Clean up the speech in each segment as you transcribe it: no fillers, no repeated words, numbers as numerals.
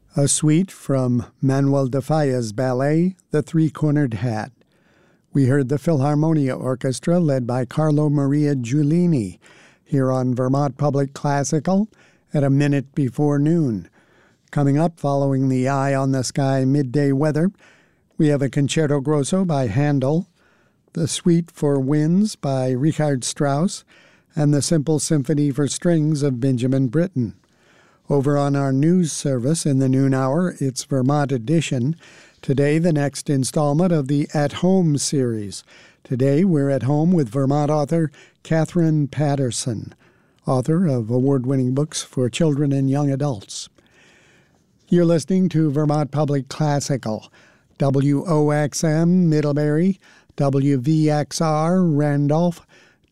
a suite from Manuel de Falla's ballet, The Three-Cornered Hat. We heard the Philharmonia Orchestra led by Carlo Maria Giulini here on Vermont Public Classical at a minute before noon. Coming up following the Eye on the Sky midday weather, we have a Concerto Grosso by Handel, the Suite for Winds by Richard Strauss, and the Simple Symphony for Strings of Benjamin Britten. Over on our news service in the noon hour, it's Vermont Edition. Today, the next installment of the At Home series. Today, we're at home with Vermont author Katherine Paterson, author of award-winning books for children and young adults. You're listening to Vermont Public Classical, WOXM Middlebury, WVXR Randolph,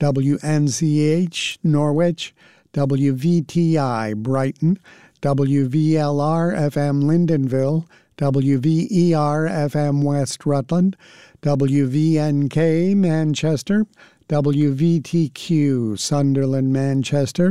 WNCH Norwich, WVTI Brighton, WVLR-FM Lyndonville, WVER-FM West Rutland, WVNK Manchester, WVTQ Sunderland Manchester,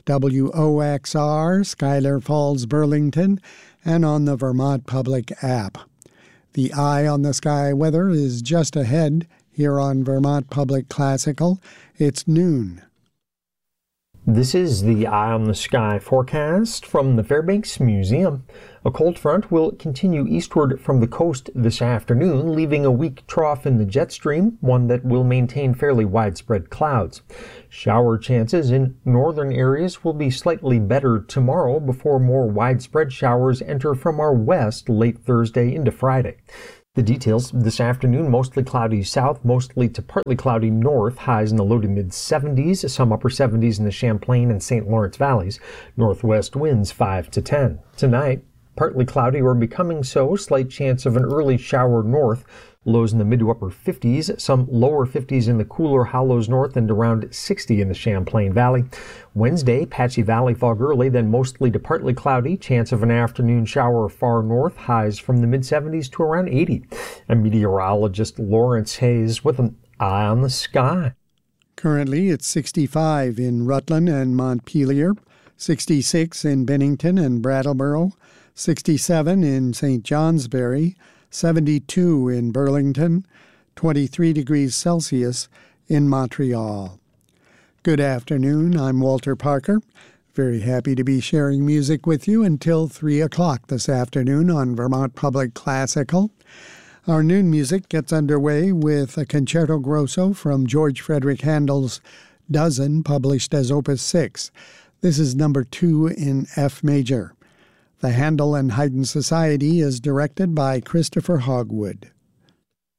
WOXR Schuyler Falls Burlington, and on the Vermont Public app. The Eye on the Sky weather is just ahead here on Vermont Public Classical. It's noon. This is the Eye on the Sky forecast from the Fairbanks Museum. A cold front will continue eastward from the coast this afternoon, leaving a weak trough in the jet stream, one that will maintain fairly widespread clouds. Shower chances in northern areas will be slightly better tomorrow before more widespread showers enter from our west late Thursday into Friday. The details this afternoon: mostly cloudy south, mostly to partly cloudy north, highs in the low to mid 70s, some upper 70s in the Champlain and St. Lawrence valleys, northwest winds 5 to 10. Tonight, partly cloudy or becoming so, slight chance of an early shower north, lows in the mid to upper 50s, some lower 50s in the cooler hollows north and around 60 in the Champlain Valley. Wednesday, patchy valley fog early, then mostly to partly cloudy, chance of an afternoon shower far north, highs from the mid 70s to around 80. And meteorologist Lawrence Hayes with an eye on the sky. Currently, it's 65 in Rutland and Montpelier, 66 in Bennington and Brattleboro, 67 in St. Johnsbury, 72 in Burlington, 23 degrees Celsius in Montreal. Good afternoon, I'm Walter Parker. Very happy to be sharing music with you until 3 o'clock this afternoon on Vermont Public Classical. Our noon music gets underway with a Concerto Grosso from George Frederick Handel's Dozen, published as Opus 6. This is number 2 in F major. The Handel and Haydn Society is directed by Christopher Hogwood.